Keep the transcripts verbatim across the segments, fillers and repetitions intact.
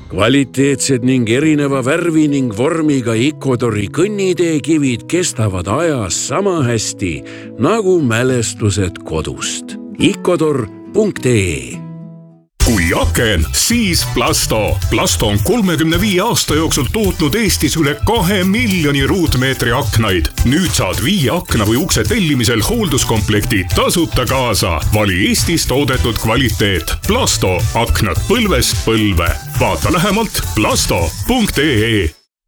Kvaliteetsed ning erineva värvi ning vormiga Icodori kõnniteekivid kestavad ajas sama hästi nagu mälestused kodust. Icodor punkt ee Kui aken, siis Plasto. Plasto on kolmekümne viie aasta jooksul tootnud Eestis üle kahe miljoni ruutmeetri aknaid. Nüüd saad viie akna või ukse tellimisel hoolduskomplekti tasuta kaasa. Vali Eestis toodetud kvaliteet. Plasto. Aknad põlvest põlve. Vaata lähemalt plasto punkt ee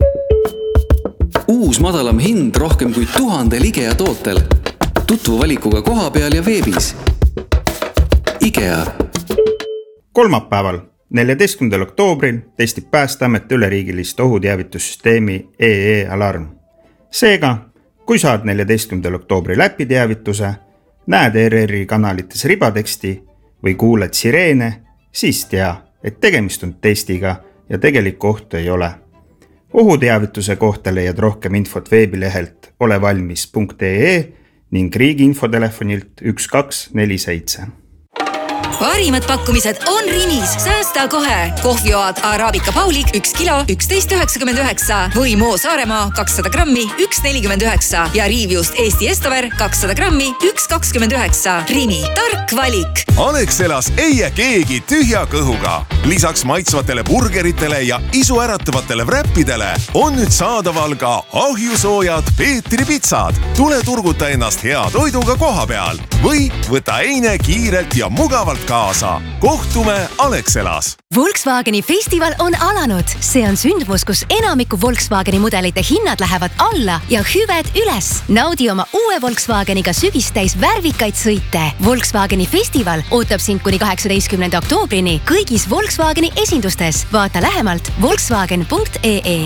Uus madalam hind rohkem kui tuhandel IKEA tootel. Tutvu valikuga koha peal ja veebis. IKEA. Kolmapäeval, neljateistkümnendal oktoobril testib Päästeamet üleriigilist ohuteavitussüsteemi E E Alarm. Seega, kui saad neljateistkümnendal oktoobril äpiteavituse, näed R R-i kanalites ribateksti või kuuled sireene, siis tea, et tegemist on testiga ja tegelikku ohtu ei ole. Ohuteavituse kohta leiad rohkem infot veebilehelt olevalmis punkt ee ning riigi infotelefonilt üks kaks neli seitse. Parimad pakkumised on Rimis. Säästa kohe. Kohvioad Arabica Paulik üks kilo üksteist üheksakümmend üheksa või Moo Saaremaa kakssada grammi üks nelikümmend üheksa ja Riivjust Eesti Estover kakssada grammi üks kakskümmend üheksa. Rimi. Tark valik. Alexelas ei jää keegi tühja kõhuga. Lisaks maitsvatele burgeritele ja isu äratavatele wrappidele on nüüd saadaval ka ahjusoojad Peetri pitsad. Tule turguta ennast hea toiduga koha peal või võta eine kiirelt ja mugavalt kaasa. Kohtume Alexelas. Volkswageni festival on alanud. See on sündmus, kus enamiku Volkswageni mudelite hinnad lähevad alla ja hüved üles. Naudi oma uue Volkswageniga sügistäis värvikaid sõite. Volkswageni festival ootab sind kuni kaheksateistkümnenda oktoobrini kõigis Volkswageni esindustes. Vaata lähemalt volkswagen punkt ee.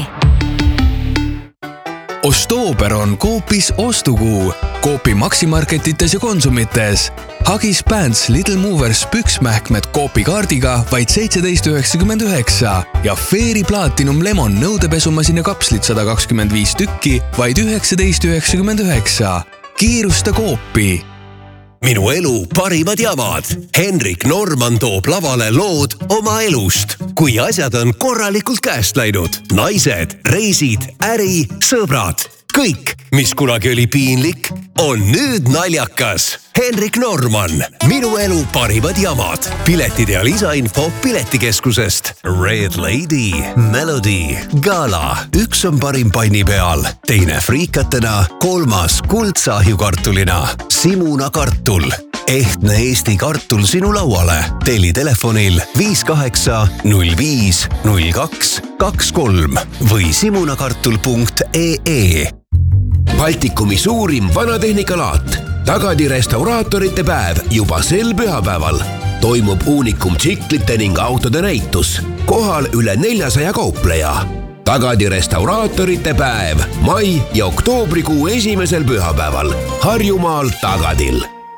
Ostoober on Coopis ostukuu. Coopi maksimarketites ja konsumites. Hagis Pants Little Movers püksmähkmed Coopi kaardiga vaid seitseteist üheksakümmend üheksa ja Fairy Platinum Lemon nõudepesumasina kapslit sada kakskümmend viis tükki vaid üheksateist üheksakümmend üheksa. Kiirusta Coopi. Minu elu parimad jamad. Henrik Norman toob lavale lood oma elust. Kui asjad on korralikult käest läinud. Naised, reisid, äri, sõbrad. Kõik, mis kunagi oli piinlik, on nüüd naljakas. Henrik Norman, minu elu parimad jamad. Piletid ja lisainfo piletikeskusest. Red Lady, Melody, Gala. Üks on parim panni peal, teine friikatena, kolmas kuldsahjukartulina. Simuna kartul. Ehtne Eesti kartul sinu lauale. Telli telefonil viis kaheksa null viis null kaks kaks kolm või simunakartul punkt ee. Baltikumi suurim vanatehnikalaat. Tagadi restauraatorite päev juba sel pühapäeval. Toimub uunikum tsiklite ning autode näitus. Kohal üle neljasaja kaupleja. Tagadi restauraatorite päev mai ja oktoobrikuu esimesel pühapäeval. Harjumaal Tagadil.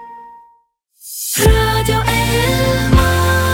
Radio Elmar.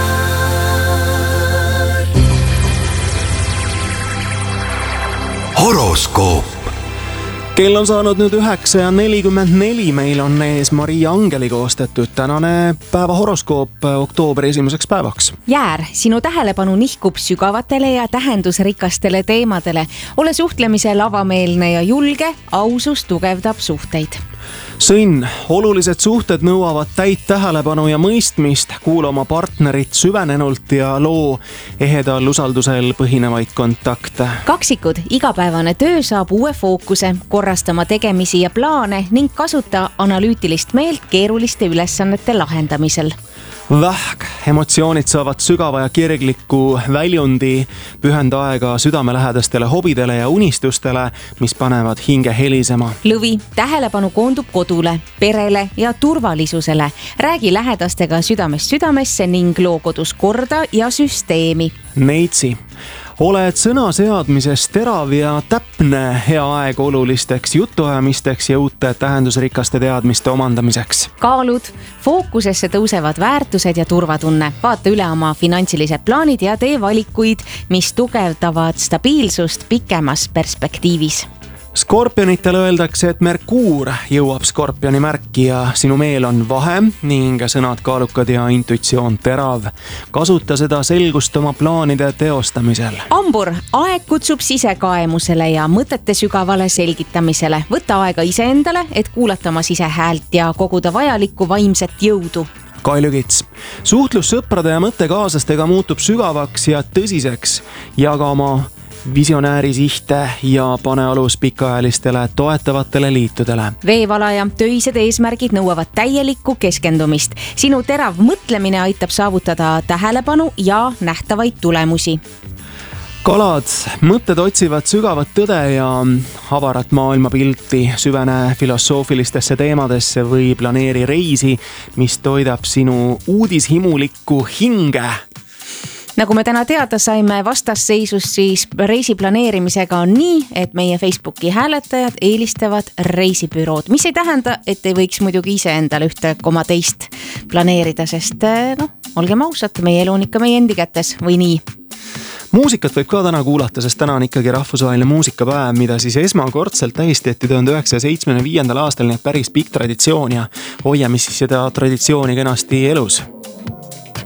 Horoskoop. Kell on saanud nüüd üheksa ja nelikümmend neli. Meil on ees Maria Angeli koostatud tänane päeva horoskoop oktoobri esimeseks päevaks. Jäär, sinu tähelepanu nihkub sügavatele ja tähendusrikastele teemadele. Ole suhtlemisel avameelne ja julge, ausus tugevdab suhteid. Sõnn, olulised suhted nõuavad täit tähelepanu ja mõistmist. Kuula oma partnerit süvenenult ja loo ehedal usaldusel põhinevaid kontakte. Kaksikud, igapäevane töö saab uue fookuse, korrastama tegemisi ja plaane ning kasuta analüütilist meelt keeruliste ülesannete lahendamisel. Vähk, emotsioonid saavad sügava ja kirgliku väljundi, pühenda aega südamelähedastele hobidele ja unistustele, mis panevad hinge helisema. Lõvi, tähelepanu koondub kodule, perele ja turvalisusele. Räägi lähedastega südamest südamesse ning loo kodus korda ja süsteemi. Neitsi, oled sõna seadmises terav ja täpne, hea aeg olulisteks jutuajamisteks ja uute tähendusrikaste teadmiste omandamiseks. Kaalud, fookusesse tõusevad väärtused ja turvatunne. Vaata üle oma finantsilised plaanid ja tee valikuid, mis tugevdavad stabiilsust pikemas perspektiivis. Skorpionitel öeldakse, et Merkuur jõuab Skorpioni märki ja sinu meel on vahe ning sõnad kaalukad ja intuitsioon terav. Kasuta seda selgust oma plaanide teostamisel. Hambur, aeg kutsub sisekaemusele ja mõtete sügavale selgitamisele. Võta aega iseendale, et kuulata oma sisehäält ja koguda vajalikku vaimset jõudu. Kaljukits, suhtlus sõprade ja mõttekaaslastega muutub sügavaks ja tõsiseks. Jaga oma visionääri sihte ja pane alus pikaajalistele toetavatele liitudele. Veevalaja, töised eesmärgid nõuavad täielikku keskendumist. Sinu terav mõtlemine aitab saavutada tähelepanu ja nähtavaid tulemusi. Kalad, mõtted otsivad sügavat tõde ja avarat maailmapilti, süvene filosoofilistesse teemadesse või planeeri reisi, mis toidab sinu uudishimulikku hinge. Nagu me täna teada saime vastasseisust, siis reisi planeerimisega on nii, et meie Facebooki hääletajad eelistavad reisibürood, mis ei tähenda, et ei võiks muidugi ise endale ühte koma teist planeerida, sest noh, olgem ausad, meie elu on ikka meie endi kätes või nii. Muusikat võib ka täna kuulata, sest täna on ikkagi rahvusvaheline muusikapäev, mida siis esmakordselt tähistati tuhande üheksasaja seitsmekümne viiendal aastal, nii et päris pikk traditsioon ja hoiame siis seda traditsiooni kenasti elus.